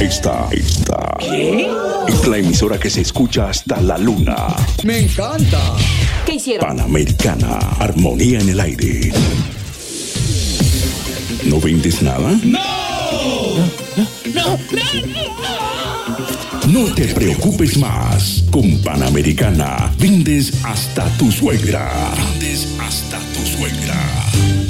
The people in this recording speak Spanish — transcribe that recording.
Esta ¿Qué? Es la emisora que se escucha hasta la luna. ¡Me encanta! ¿Qué hicieron? Panamericana, armonía en el aire. ¿No vendes nada? No te preocupes más. Con Panamericana vendes hasta tu suegra.